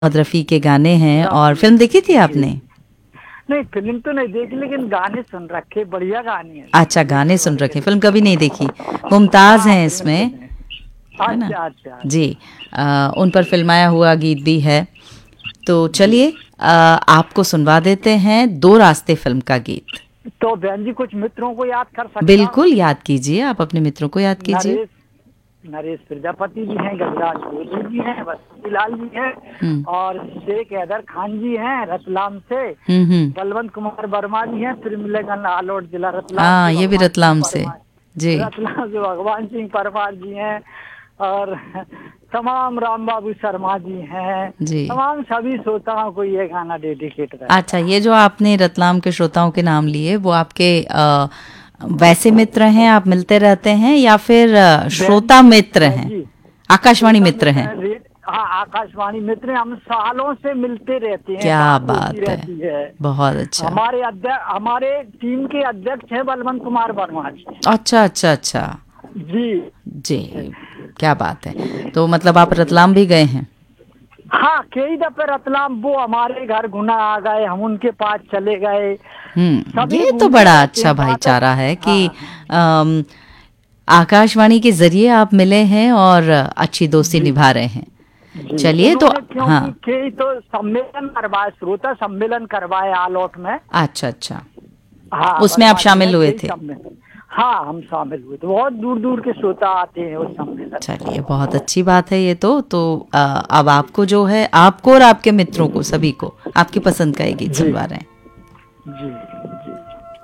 मोहम्मद रफ़ी के गाने हैं। और फिल्म देखी थी आपने? नहीं, फिल्म तो नहीं देखी, लेकिन गाने सुन रखे, बढ़िया गाने हैं। अच्छा, गाने सुन रखे, फिल्म कभी नहीं देखी। मुमताज़ हाँ, हैं फिल्म इसमें, सुने। है ना? अच्छा अच्छा अच्छा। जी। उन पर फिल्माया हुआ गीत भी है। तो चलिए आपको सुनवा देते हैं दो रास्ते फिल्म का गीत। तो बहन जी, कुछ मित्रों को याद कर सकता हूँ। बिल्कुल याद कीजिए, आप अपने मित्रों को याद कीजिए। नरेश नरेश प्रजापति जी हैं, गजराज गोलू जी हैं, बसंती लाल जी हैं, हम्म और शेख हैदर खान जी हैं रतलाम से, हम्म। बलवंत कुमार वर्मा जी हैं, फिर मिलेगा आलोट जिला रतलाम हाँ, से ये भी भगवान सिंह रतलाम से। परमार, जी रतलाम से भगवान सिंह परमार जी हैं, और तमाम राम बाबू शर्मा जी हैं। जी। तमाम सभी श्रोताओं को ये गाना डेडिकेट रहेगा। अच्छा, ये जो आपने रतलाम के श्रोताओं के नाम लिए, वो आपके वैसे मित्र हैं, आप मिलते रहते हैं, या फिर श्रोता मित्र बहन हैं, जी, आकाशवाणी श्रोता मित्र मित्र हैं? हैं, हाँ, आकाशवाणी मित्र हैं। हम सालों से मिलते रहते हैं, क्या बात होती बात है, रहती है। बहुत अच्छा। हमारे टीम के अध्यक्ष हैं बलवंत कुमार वर्मा जी। अच्छा अच्छा अच्छा। जी जी, क्या बात है। तो मतलब आप रतलाम भी गए हैं? हाँ, कई दफे रतलाम, वो हमारे घर गुना आ गए, हम उनके पास चले गए। सभी ये तो घूमते बड़ा रहते अच्छा हैं, बात है। भाईचारा है कि हाँ अम, आकाशवाणी के जरिए आप मिले हैं और अच्छी दोस्ती जी निभा रहे हैं। जी। चलिए तो उन्होंने, हाँ। क्योंकि कई तो सम्मेलन करवाए, श्रोता सम्मेलन करवाए आलोट में। अच्छा अच्छा, हाँ, उसमें आप वर्मा जी ने शामिल हुए कई थे? सम्मेलन, हाँ, हम शामिल हुए, तो बहुत दूर दूर के श्रोता आते हैं उस सम्मेलन में। चलिए, बहुत अच्छी बात है ये तो अब आपको जो है, आपको और आपके मित्रों को, सभी को आपकी पसंद का ये गीत जी सुनवा रहे हैं। जी।